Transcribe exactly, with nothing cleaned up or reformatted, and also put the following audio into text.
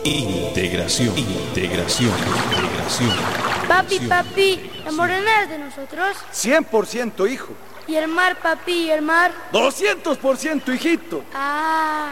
Integración, integración, integración. Papi, papi, ¿la morena es de nosotros? cien por ciento, hijo. ¿Y el mar, papi, y el mar? doscientos por ciento, hijito. Ah.